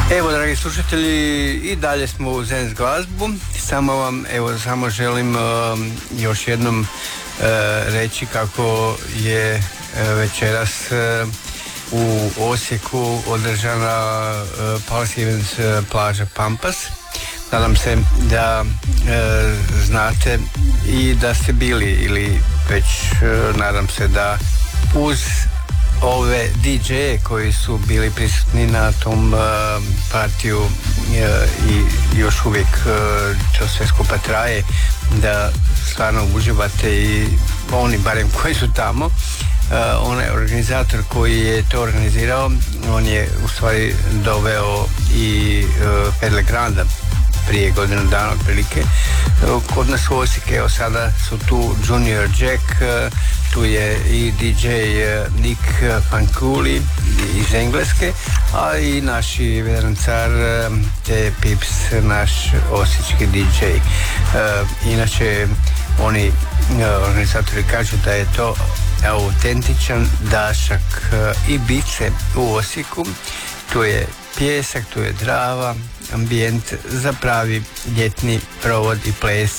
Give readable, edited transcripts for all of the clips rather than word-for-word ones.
Evo, dragi slušatelji, i dalje smo u Zenz glazbu. Samo želim još jednom reći kako je večeras u Osijeku održana Paul Stevens plaža Pampas. Nadam se da znate i da ste bili, ili već nadam se da uz ove DJ-e koji su bili prisutni na tom partiju i još uvijek to sve skupa traje, da stvarno uživate, i oni barem koji su tamo. Onaj organizator koji je to organizirao, on je u stvari doveo i Pedle Granda prije godinu dana otprilike kod nas u Osijek. Evo, sada su tu Junior Jack, tu je i DJ Nick Fankuli iz Engleske, a i naši vederancar te Pips, naš osječki DJ. Inače, oni organizatori kažu da je to autentičan dašak Ibize u Osijeku. Tu je pjesak, tu je Drava, ambijent za pravi ljetni provod i ples.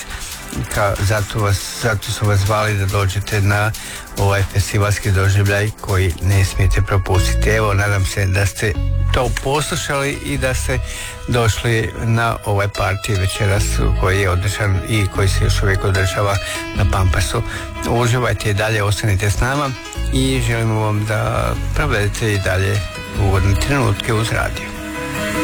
Zato su vas zvali da dođete na ovaj festivalski doživljaj koji ne smijete propustiti. Evo, nadam se da ste to poslušali i da ste došli na ovaj partij večeras koji je održan i koji se još uvijek održava na Pampasu. Uživajte i dalje, ostanite s nama i želimo vam da provedete i dalje ugodne trenutke uz radio.